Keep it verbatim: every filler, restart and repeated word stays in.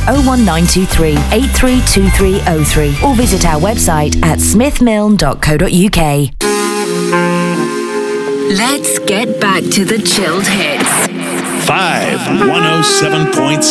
oh one nine two three, eight three two three oh three or visit our website at smith milne dot co dot uk. Let's get back to the chilled hits. five one oh seven point